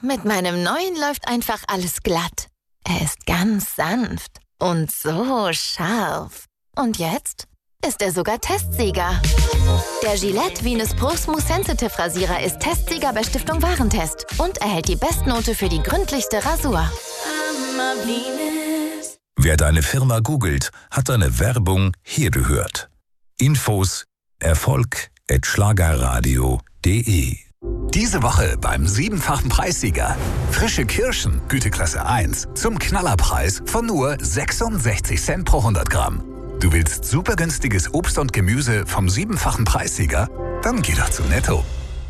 Mit meinem neuen läuft einfach alles glatt. Er ist ganz sanft und so scharf. Und jetzt ist er sogar Testsieger. Der Gillette Venus Pro Smooth Sensitive Rasierer ist Testsieger bei Stiftung Warentest und erhält die Bestnote für die gründlichste Rasur. Wer deine Firma googelt, hat deine Werbung hier gehört. Infos erfolg@schlagerradio.de. Diese Woche beim 7-fachen Preissieger. Frische Kirschen, Güteklasse 1, zum Knallerpreis von nur 66 Cent pro 100 Gramm. Du willst super günstiges Obst und Gemüse vom 7-fachen Preissieger? Dann geh doch zu Netto.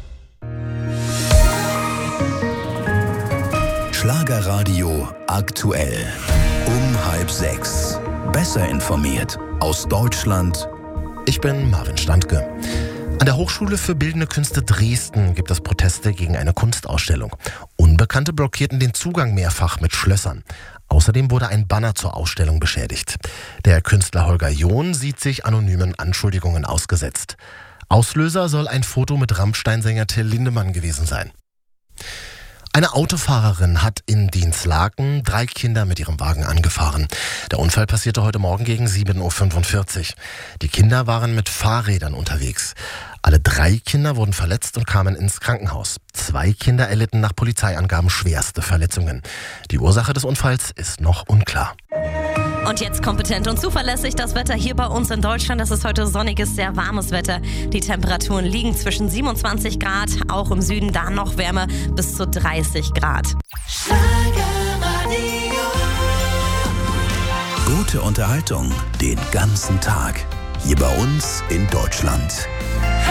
Schlagerradio aktuell. Um 5:30. Besser informiert aus Deutschland. Ich bin Marvin Standke. An der Hochschule für Bildende Künste Dresden gibt es Proteste gegen eine Kunstausstellung. Unbekannte blockierten den Zugang mehrfach mit Schlössern. Außerdem wurde ein Banner zur Ausstellung beschädigt. Der Künstler Holger John sieht sich anonymen Anschuldigungen ausgesetzt. Auslöser soll ein Foto mit Rammstein-Sänger Till Lindemann gewesen sein. Eine Autofahrerin hat in Dinslaken 3 Kinder mit ihrem Wagen angefahren. Der Unfall passierte heute Morgen gegen 7.45 Uhr. Die Kinder waren mit Fahrrädern unterwegs. Alle 3 Kinder wurden verletzt und kamen ins Krankenhaus. 2 Kinder erlitten nach Polizeiangaben schwerste Verletzungen. Die Ursache des Unfalls ist noch unklar. Und jetzt kompetent und zuverlässig das Wetter hier bei uns in Deutschland. Es ist heute sonniges, sehr warmes Wetter. Die Temperaturen liegen zwischen 27 Grad, auch im Süden da noch wärmer, bis zu 30 Grad. Gute Unterhaltung den ganzen Tag. Hier bei uns in Deutschland.